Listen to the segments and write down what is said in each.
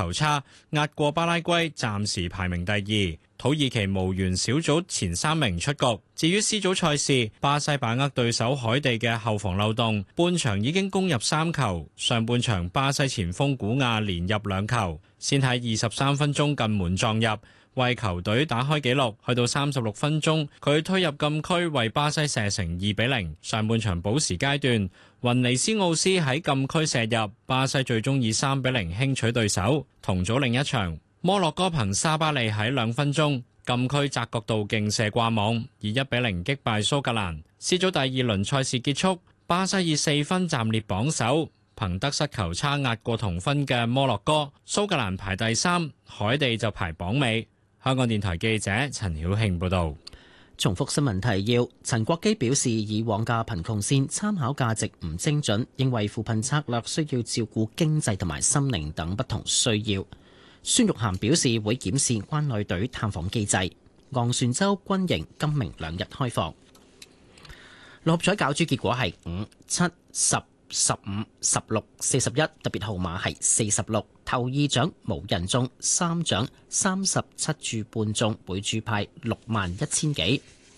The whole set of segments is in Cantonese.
球差，壓過巴拉圭，暫時排名第二。土耳其無緣小組前3名出局。至於 C 組賽事，巴西把握對手海地嘅後防漏洞，半場已經攻入3球。上半場巴西前鋒古亞連入2球，先喺23分鐘近門撞入，為球隊打開紀錄。去到36分鐘，佢推入禁區為巴西射成2-0。上半場補時階段，雲尼斯奧斯喺禁區射入，巴西最終以3-0輕取對手。同組另一場，摩洛哥憑沙巴利喺2分鐘禁區窄角度勁射掛網，以1-0擊敗蘇格蘭。C 組第2輪賽事結束，巴西以4分暫列榜首，憑得失球差壓過同分嘅摩洛哥。蘇格蘭排第3，海地就排榜尾。香港電台記者陳曉慶報導。 重複新聞提要，陳國基表示，以往嘅貧窮線參考價值唔精準，認為扶貧策略需要照顧經濟同埋心靈等不同需要。孫玉菡表示會檢視關愛隊探訪機制。昂船洲軍營今明2日開放。六合彩攪珠結果係5、7、10、15、16、41，特別號碼係46。頭2獎無人中，3獎37注半中，每注派61,000幾。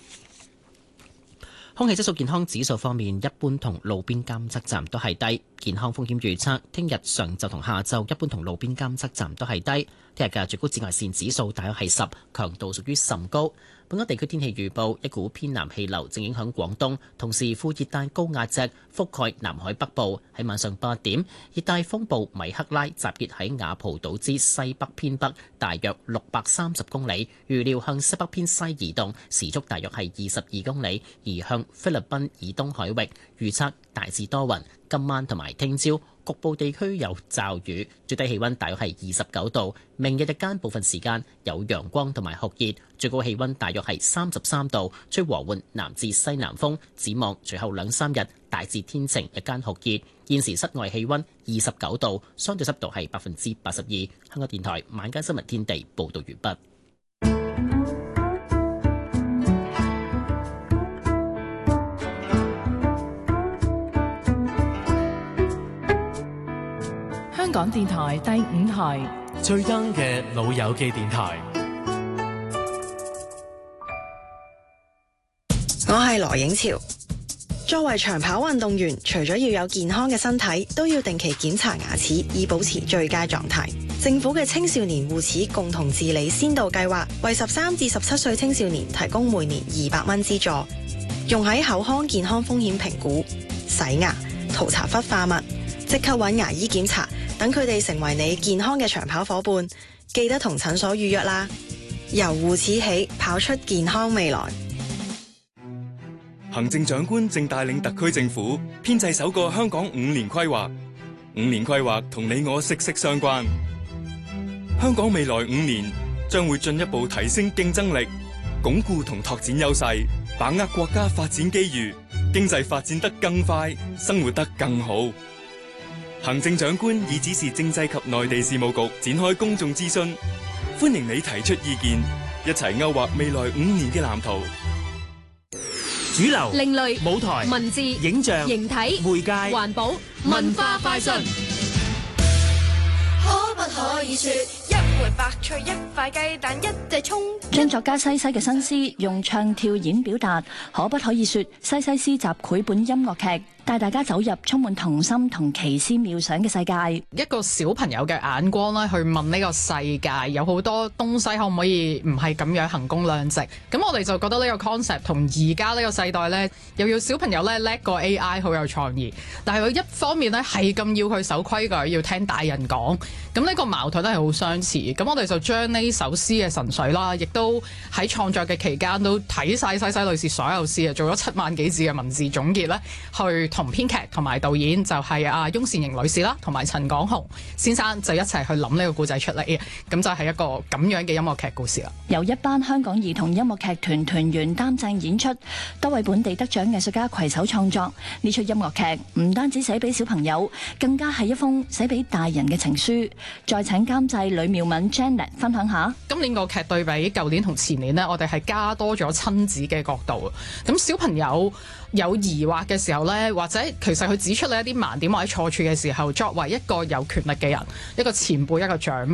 空氣質素健康指數方面，一般同路邊監測站都係低。健康風險預測，聽日上晝同下晝一般同路邊監測站都係低。聽日嘅最高紫外線指數大約係10，強度屬於甚高。本港地區天氣預報，一股偏南氣流正影響廣東，同時副熱帶高壓脊覆蓋南海北部。喺晚上8點，熱帶風暴米克拉集結喺雅蒲島之西北偏北，大約630公里，預料向西北偏西移動，時速大約係22公里，移向菲律賓以東海域。預測大致多雲，今晚同埋聽朝局部地區有驟雨，最低氣溫大約係29度。明日日間部分時間有陽光同埋酷熱，最高氣溫大約係33度，吹和緩南至西南風。展望隨後2-3日大致天晴，日間酷熱。現時室外氣溫29度，相對濕度係82%。香港電台晚間新聞天地報道完畢。 香港電台第5台最 young 嘅老友記電台。 我係羅影潮。作為長跑運動員，除咗要有健康嘅身體，都要定期檢查牙齒，以保持最佳狀態。政府嘅青少年護齒共同治理先導計劃，為13至17歲青少年提供每年200蚊資助，用喺口腔健康風險評估、洗牙、塗搽氟化物，即刻揾牙醫檢查，等佢哋成為你健康嘅長跑夥伴。記得同診所預約啦。由護齒起，跑出健康未來。 行政長官正帶領特區政府編製首個香港5年規劃。5年規劃同你我息息相關。香港未來5年將會進一步提升競爭力，鞏固同拓展優勢，把握國家發展機遇，經濟發展得更快，生活得更好。行政長官已指示政制及內地事務局展開公眾諮詢，歡迎你提出意見，一齊勾畫未來5年嘅藍圖。 主流、 另類、 舞台、 文字、 影像、 形體、 媒介、 環保、文化快訊。 可不可以說一回百趣，一塊雞蛋，一隻蔥？ 將作家西西嘅新詩用唱跳演表達，可不可以說西西詩集繪本音樂劇，帶大家走入充滿童心同奇思妙想嘅世界。 一個小朋友嘅眼光咧，去問呢個世界有好多東西可唔可以唔係咁樣衡工量值？咁我哋就覺得呢個 concept 同而家呢個世代咧，又要小朋友咧叻過 AI， 好有創意。但係佢一方面咧係咁要佢守規矩，要聽大人講。咁呢個矛盾都係好相似。咁我哋就將呢首詩嘅神髓啦，亦都喺創作嘅期間都睇晒西西女士所有詩啊，做咗7萬幾字嘅文字總結咧，去同編劇同埋導演就係翁倩瑩女士啦，同埋陳廣雄先生就一齊去諗呢個故仔出嚟，咁就係一個咁樣嘅音樂劇故事啦。 由一班香港兒童音樂劇團團員擔正演出，多位本地得獎藝術家攜手創作呢出音樂劇，唔單止寫俾小朋友，更加係一封寫俾大人嘅情書。再請監製呂妙敏 Janet 分享下。 今年個劇對比舊年同前年呢，我哋係加多咗親子嘅角度。咁小朋友有疑惑嘅時候呢，或者其實佢指出你一啲盲點或者錯處嘅時候，作為一個有權力嘅人，一個前輩，一個長